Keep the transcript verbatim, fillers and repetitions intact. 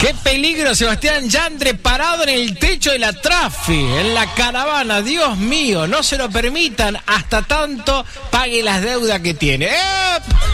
Qué peligro, Sebastián Yandre parado en el techo de la Trafi, en la caravana. Dios mío, no se lo permitan hasta tanto pague las deudas que tiene. ¡Eh!